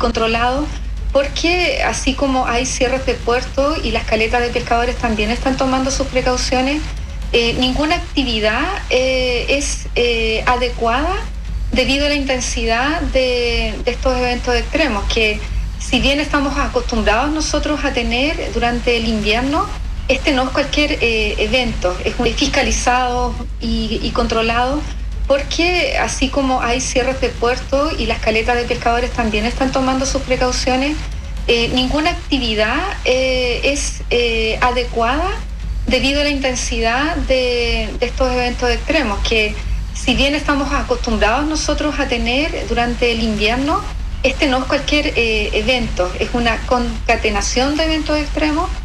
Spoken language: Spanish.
controlado, porque así como hay cierres de puertos y las caletas de pescadores también están tomando sus precauciones, ninguna actividad es adecuada debido a la intensidad de estos eventos extremos, que si bien estamos acostumbrados nosotros a tener durante el invierno, este no es cualquier evento, es fiscalizado y controlado, porque así como hay cierres de puertos y las caletas de pescadores también están tomando sus precauciones, ninguna actividad es adecuada debido a la intensidad de estos eventos extremos, que si bien estamos acostumbrados nosotros a tener durante el invierno, este no es cualquier evento, es una concatenación de eventos extremos